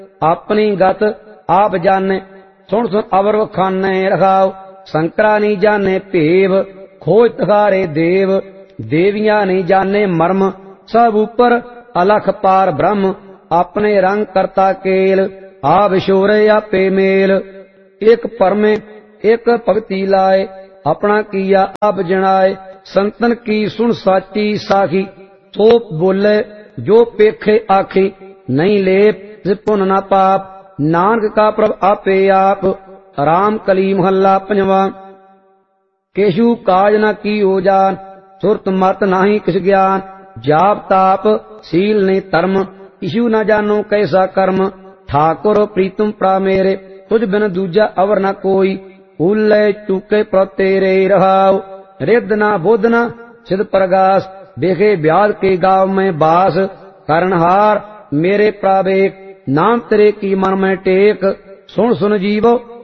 अपनी गत आप जाने। सुन सुन अवर वखाने रखाओ, शंकरा नहीं जाने भेव, खोज तखारे देव। देवियां नहीं जाने मर्म, सब ऊपर अलख पार ब्रह्म। अपने रंग करता केल, आ विशोरे आपे मेल। एक परमे एक भगति लाए, अपना किया आप जनाए। संतन की सुन साची साखी, सो बोले जो पेखे आखी। नहीं लेप पुन न पाप, नानक का प्रभ आपे आप। राम कली महला पंजवा। केशु काज न की हो जान, सुरत मत नाही किस ज्ञान। जाप ताप सील ने धर्म, इशु न जानो कैसा कर्म। ठाकुर प्रीतम प्रा मेरे, तुझ बिन दूजा अवर न कोई। उल्ले चूके प्र तेरे रहाओ, रिद न बुध न सिद्ध प्रगास। देखे ब्याज के गाँव में बास, करनहार मेरे प्रावेक। नाम तेरे की मन में टेक, सुन सुन जीवो